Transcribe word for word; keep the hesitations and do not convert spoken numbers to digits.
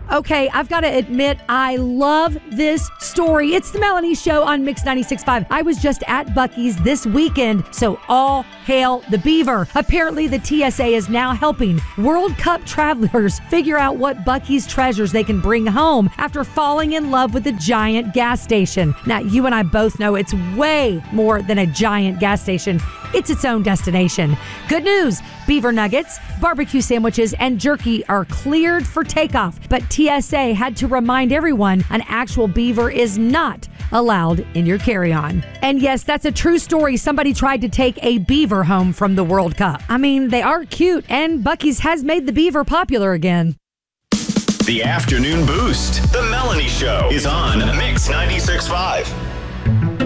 Okay, I've got to admit, I love this story. It's the Melanie Show on Mix ninety-six point five. I was just at Buc-ee's this weekend, so all hail the beaver. Apparently, the T S A is now helping World Cup travelers figure out what Buc-ee's treasures they can bring home after falling in love with a giant gas station. Now, you and I both know it's way more than a giant gas station. It's its own destination. Good news, beaver nuggets, barbecue sandwiches, and jerky are cleared for takeoff. But T S A had to remind everyone an actual beaver is not allowed in your carry-on. And yes, that's a true story. Somebody tried to take a beaver home from the World Cup. I mean, they are cute, and Buc-ee's has made the beaver popular again. The Afternoon Boost. The Melanie Show is on Mix ninety-six point five.